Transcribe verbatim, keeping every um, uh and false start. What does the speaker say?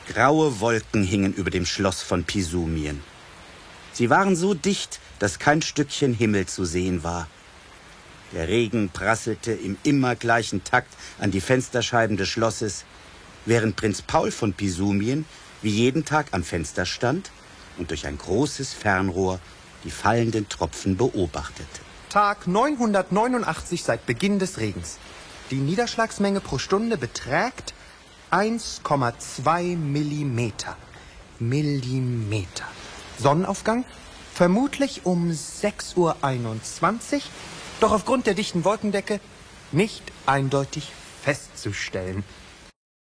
Graue Wolken hingen über dem Schloss von Pisumien. Sie waren so dicht, dass kein Stückchen Himmel zu sehen war. Der Regen prasselte im immer gleichen Takt an die Fensterscheiben des Schlosses, während Prinz Paul von Pisumien wie jeden Tag am Fenster stand und durch ein großes Fernrohr die fallenden Tropfen beobachtete. Tag neunhundertneunundachtzig seit Beginn des Regens. Die Niederschlagsmenge pro Stunde beträgt eins Komma zwei Millimeter. Millimeter. Sonnenaufgang vermutlich um sechs Uhr einundzwanzig, doch aufgrund der dichten Wolkendecke nicht eindeutig festzustellen.